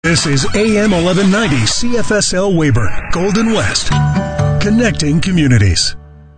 This is AM 1190 CFSL Weyburn, Golden West, connecting communities.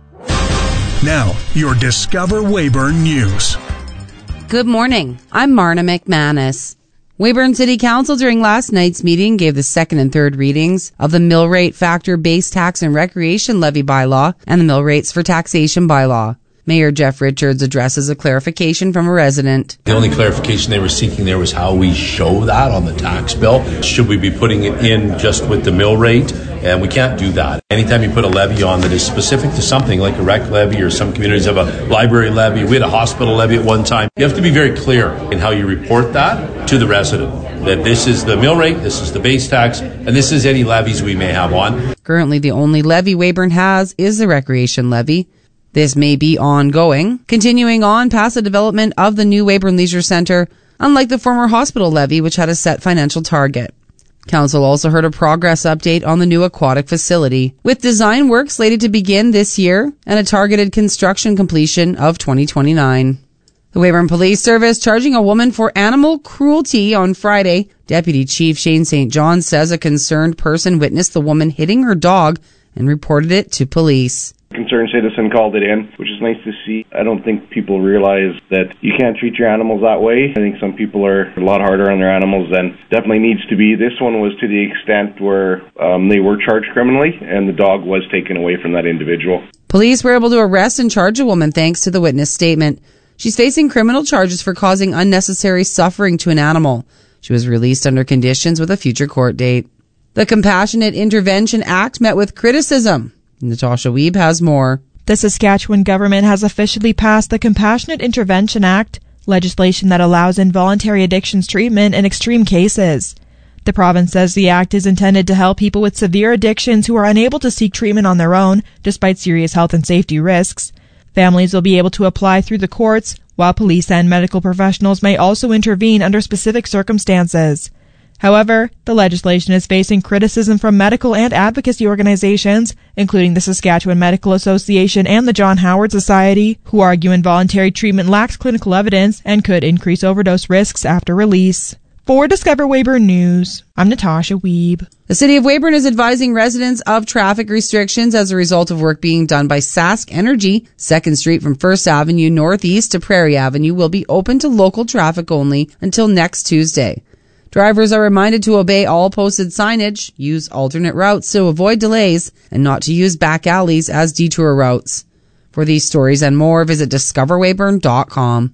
Now, your Discover Weyburn News. Good morning. I'm Marna McManus. Weyburn City Council during last night's meeting gave the second and third readings of the mill rate factor base tax and recreation levy bylaw and the mill rates for taxation bylaw. Mayor Jeff Richards addresses a clarification from a resident. The only clarification they were seeking there was how we show that on the tax bill. Should we be putting it in just with the mill rate? And we can't do that. Anytime you put a levy on that is specific to something like a rec levy, or some communities have a library levy, we had a hospital levy at one time. You have to be very clear in how you report that to the resident. That this is the mill rate, this is the base tax, and this is any levies we may have on. Currently, the only levy Weyburn has is the recreation levy. This may be ongoing, continuing on past the development of the new Weyburn Leisure Centre, unlike the former hospital levy, which had a set financial target. Council also heard a progress update on the new aquatic facility, with design work slated to begin this year and a targeted construction completion of 2029. The Weyburn Police Service charging a woman for animal cruelty on Friday. Deputy Chief Shane St. John says a concerned person witnessed the woman hitting her dog and reported it to police. Concerned citizen called it in, which is nice to see. I don't think people realize that you can't treat your animals that way. I think some people are a lot harder on their animals than definitely needs to be. This one was to the extent where they were charged criminally, and the dog was taken away from that individual. Police were able to arrest and charge a woman thanks to the witness statement. She's facing criminal charges for causing unnecessary suffering to an animal. She was released under conditions with a future court date. The Compassionate Intervention Act met with criticism. Natasha Wiebe has more. The Saskatchewan government has officially passed the Compassionate Intervention Act, legislation that allows involuntary addictions treatment in extreme cases. The province says the act is intended to help people with severe addictions who are unable to seek treatment on their own, despite serious health and safety risks. Families will be able to apply through the courts, while police and medical professionals may also intervene under specific circumstances. However, the legislation is facing criticism from medical and advocacy organizations, including the Saskatchewan Medical Association and the John Howard Society, who argue involuntary treatment lacks clinical evidence and could increase overdose risks after release. For Discover Weyburn News, I'm Natasha Wiebe. The City of Weyburn is advising residents of traffic restrictions as a result of work being done by Sask Energy. 2nd Street from 1st Avenue northeast to Prairie Avenue will be open to local traffic only until next Tuesday. Drivers are reminded to obey all posted signage, use alternate routes to avoid delays, and not to use back alleys as detour routes. For these stories and more, visit discoverweyburn.com.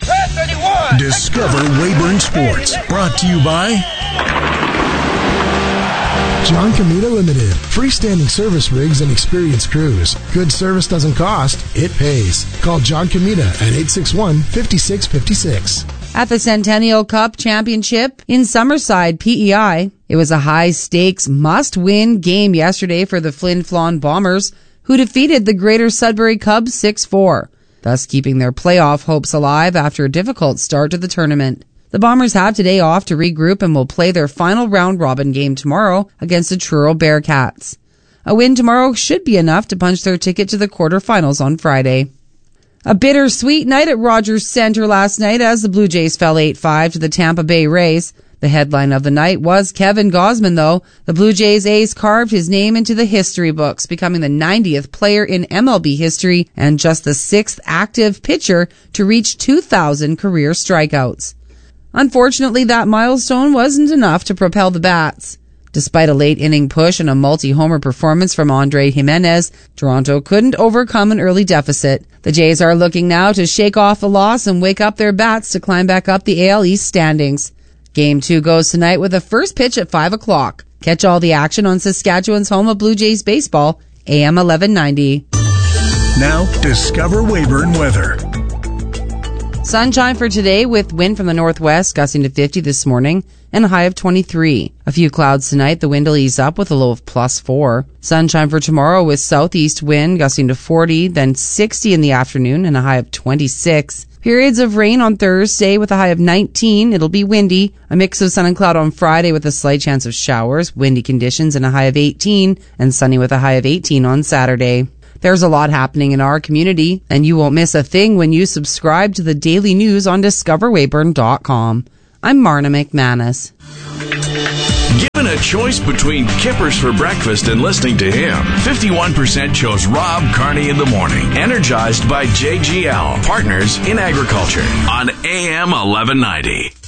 Discover Weyburn Sports, brought to you by John Comita Limited. Freestanding service rigs and experienced crews. Good service doesn't cost, it pays. Call John Comita at 861-5656. At the Centennial Cup Championship in Summerside, PEI, it was a high-stakes, must-win game yesterday for the Flin Flon Bombers, who defeated the Greater Sudbury Cubs 6-4, thus keeping their playoff hopes alive after a difficult start to the tournament. The Bombers have today off to regroup and will play their final round-robin game tomorrow against the Truro Bearcats. A win tomorrow should be enough to punch their ticket to the quarterfinals on Friday. A bittersweet night at Rogers Centre last night as the Blue Jays fell 8-5 to the Tampa Bay Rays. The headline of the night was Kevin Gausman, though. The Blue Jays ace carved his name into the history books, becoming the 90th player in MLB history and just the 6th active pitcher to reach 2,000 career strikeouts. Unfortunately, that milestone wasn't enough to propel the Bats. Despite a late-inning push and a multi-homer performance from Andre Jimenez, Toronto couldn't overcome an early deficit. The Jays are looking now to shake off the loss and wake up their bats to climb back up the AL East standings. Game 2 goes tonight with a first pitch at 5 o'clock. Catch all the action on Saskatchewan's home of Blue Jays baseball, AM 1190. Now, Discover Weyburn weather. Sunshine for today with wind from the northwest gusting to 50 this morning and a high of 23. A few clouds tonight. The wind will ease up with a low of +4. Sunshine for tomorrow with southeast wind gusting to 40, then 60 in the afternoon and a high of 26. Periods of rain on Thursday with a high of 19. It'll be windy. A mix of sun and cloud on Friday with a slight chance of showers. Windy conditions and a high of 18 and sunny with a high of 18 on Saturday. There's a lot happening in our community, and you won't miss a thing when you subscribe to the daily news on discoverweyburn.com. I'm Marna McManus. choice between Kippers for breakfast and listening to him. 51% chose Rob Carney in the morning. Energized by JGL, partners in agriculture on AM 1190.